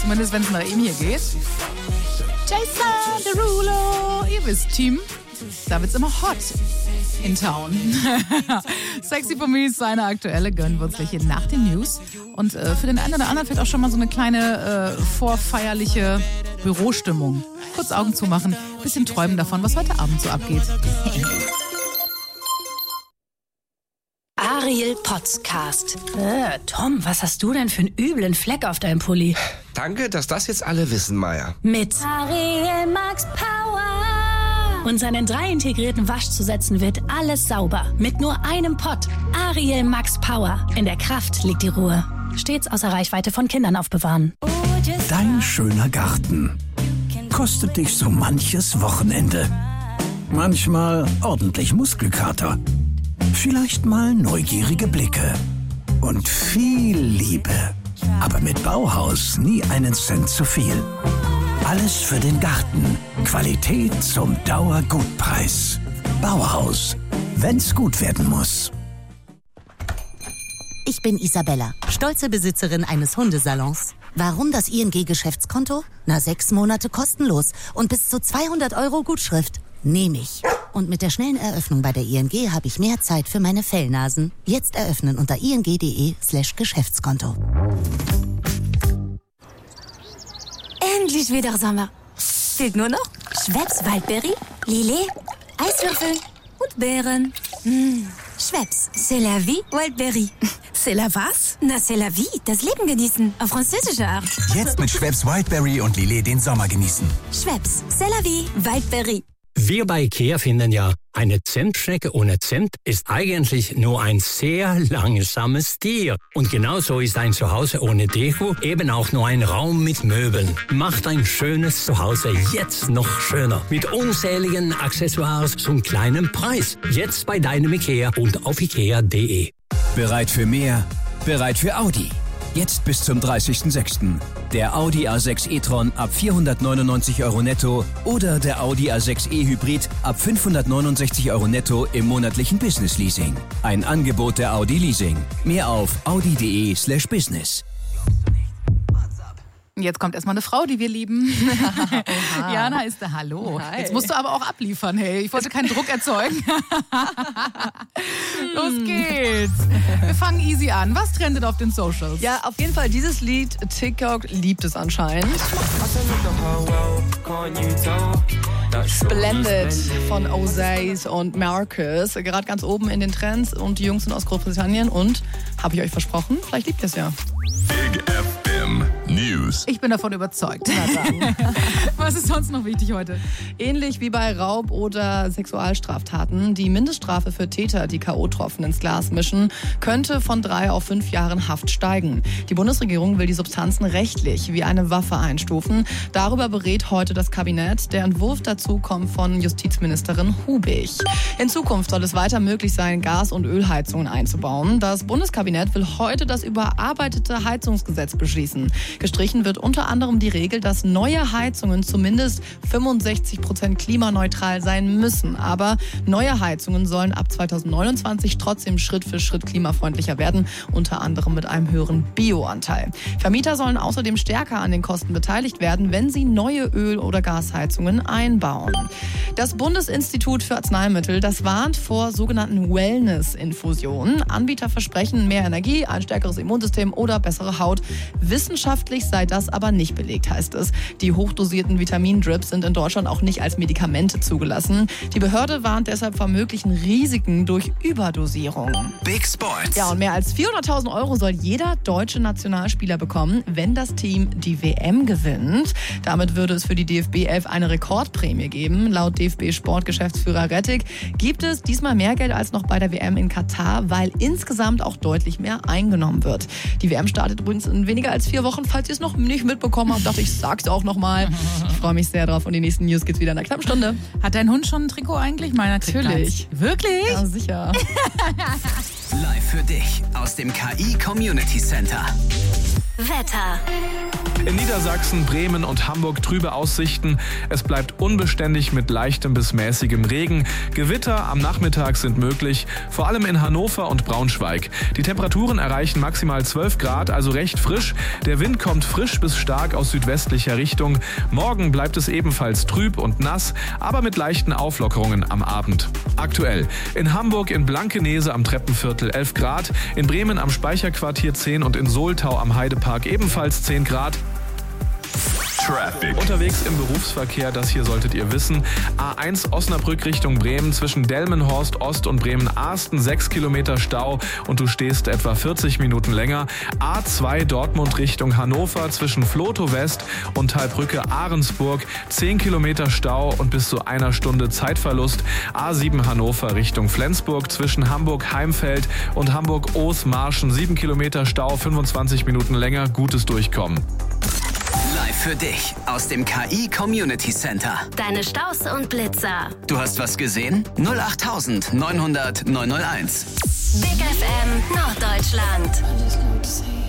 Zumindest, wenn es nach ihm hier geht. Jason Derulo. Ihr wisst, Team, da wird's immer hot in Town. Sexy for Me ist seine aktuelle Gönnwurzliche nach den News. Und für den einen oder anderen vielleicht auch schon mal so eine kleine vorfeierliche Bürostimmung. Kurz Augen zumachen, bisschen träumen davon, was heute Abend so abgeht. Ariel Podcast. Tom, was hast du denn für einen üblen Fleck auf deinem Pulli? Danke, dass das jetzt alle wissen, Maya. Mit Ariel Max Power. Und seinen 3 integrierten Waschzusätzen wird alles sauber. Mit nur einem Pott. Ariel Max Power. In der Kraft liegt die Ruhe. Stets außer Reichweite von Kindern aufbewahren. Dein schöner Garten kostet dich so manches Wochenende. Manchmal ordentlich Muskelkater. Vielleicht mal neugierige Blicke und viel Liebe. Aber mit Bauhaus nie einen Cent zu viel. Alles für den Garten. Qualität zum Dauergutpreis. Bauhaus. Wenn's gut werden muss. Ich bin Isabella, stolze Besitzerin eines Hundesalons. Warum das ING-Geschäftskonto? 6 Monate kostenlos und bis zu 200 € Gutschrift. Nehme ich. Und mit der schnellen Eröffnung bei der ING habe ich mehr Zeit für meine Fellnasen. Jetzt eröffnen unter ing.de/Geschäftskonto. Endlich wieder Sommer. Fehlt nur noch Schweppes Waldberry, Lillet, Eiswürfel und Beeren. Schweppes, c'est la vie, Wildberry. C'est la was? Na, c'est la vie, das Leben genießen, auf französische Art. Jetzt mit Schweppes Wildberry und Lillet den Sommer genießen. Schweppes, c'est la vie, Wildberry. Wir bei IKEA finden ja, eine Zentschnecke ohne Zimt ist eigentlich nur ein sehr langsames Tier. Und genauso ist ein Zuhause ohne Deko eben auch nur ein Raum mit Möbeln. Macht ein schönes Zuhause jetzt noch schöner. Mit unzähligen Accessoires zum kleinen Preis. Jetzt bei deinem IKEA und auf ikea.de. Bereit für mehr? Bereit für Audi. Jetzt bis zum 30.06. Der Audi A6 e-tron ab 499 € netto oder der Audi A6 e-Hybrid ab 569 € netto im monatlichen Business-Leasing. Ein Angebot der Audi Leasing. Mehr auf audi.de/business. Jetzt kommt erstmal eine Frau, die wir lieben. Jana ist da. Hallo. Hi. Jetzt musst du aber auch abliefern, hey. Ich wollte keinen Druck erzeugen. Los geht's. Wir fangen easy an. Was trendet auf den Socials? Ja, auf jeden Fall dieses Lied. TikTok liebt es anscheinend. Splendid von Ozays und Marcus. Gerade ganz oben in den Trends. Und die Jungs sind aus Großbritannien. Und, habe ich euch versprochen, vielleicht liebt ihr es ja. Big FM News. Ich bin davon überzeugt. Was ist sonst noch wichtig heute? Ähnlich wie bei Raub- oder Sexualstraftaten. Die Mindeststrafe für Täter, die K.O.-Tropfen ins Glas mischen, könnte von 3 auf 5 Jahren Haft steigen. Die Bundesregierung will die Substanzen rechtlich wie eine Waffe einstufen. Darüber berät heute das Kabinett. Der Entwurf dazu kommt von Justizministerin Hubig. In Zukunft soll es weiter möglich sein, Gas- und Ölheizungen einzubauen. Das Bundeskabinett will heute das überarbeitete Heizungsgesetz beschließen. Gestrichen wird unter anderem die Regel, dass neue Heizungen zumindest 65% klimaneutral sein müssen. Aber neue Heizungen sollen ab 2029 trotzdem Schritt für Schritt klimafreundlicher werden, unter anderem mit einem höheren Bioanteil. Vermieter sollen außerdem stärker an den Kosten beteiligt werden, wenn sie neue Öl- oder Gasheizungen einbauen. Das Bundesinstitut für Arzneimittel, das warnt vor sogenannten Wellness-Infusionen. Anbieter versprechen mehr Energie, ein stärkeres Immunsystem oder bessere Haut. Wissenschaftlich sei das aber nicht belegt, heißt es. Die hochdosierten Vitamindrips sind in Deutschland auch nicht als Medikamente zugelassen. Die Behörde warnt deshalb vor möglichen Risiken durch Überdosierung. Big Sports. Ja, und mehr als 400.000 € soll jeder deutsche Nationalspieler bekommen, wenn das Team die WM gewinnt. Damit würde es für die DFB 11 eine Rekordprämie geben. Laut DFB-Sportgeschäftsführer Rettig gibt es diesmal mehr Geld als noch bei der WM in Katar, weil insgesamt auch deutlich mehr eingenommen wird. Die WM startet übrigens in weniger als 4 Wochen. Falls ihr es noch nicht mitbekommen habt, dachte ich, sag's auch nochmal. Ich freue mich sehr drauf und die nächsten News geht's wieder in einer knappen Stunde. Hat dein Hund schon ein Trikot eigentlich? Meiner kriegt Natürlich. eins. Wirklich? Ja, sicher. Live für dich aus dem KI Community Center. Wetter. In Niedersachsen, Bremen und Hamburg trübe Aussichten. Es bleibt unbeständig mit leichtem bis mäßigem Regen. Gewitter am Nachmittag sind möglich, vor allem in Hannover und Braunschweig. Die Temperaturen erreichen maximal 12 Grad, also recht frisch. Der Wind kommt frisch bis stark aus südwestlicher Richtung. Morgen bleibt es ebenfalls trüb und nass, aber mit leichten Auflockerungen am Abend. Aktuell in Hamburg in Blankenese am Treppenviertel 11 Grad, in Bremen am Speicherquartier 10 und in Soltau am Heidepark ebenfalls 10 Grad. Traffic. Unterwegs im Berufsverkehr, das hier solltet ihr wissen. A1 Osnabrück Richtung Bremen, zwischen Delmenhorst Ost und Bremen-Ahsten 6 Kilometer Stau und du stehst etwa 40 Minuten länger. A2 Dortmund Richtung Hannover, zwischen Flotow West und Thalbrücke-Ahrensburg 10 Kilometer Stau und bis zu einer Stunde Zeitverlust. A7 Hannover Richtung Flensburg, zwischen Hamburg-Heimfeld und Hamburg-Oos-Marschen 7 Kilometer Stau, 25 Minuten länger, gutes Durchkommen. Live für dich aus dem KI Community Center. Deine Staus und Blitzer. Du hast was gesehen? 08900 901. Big FM Norddeutschland.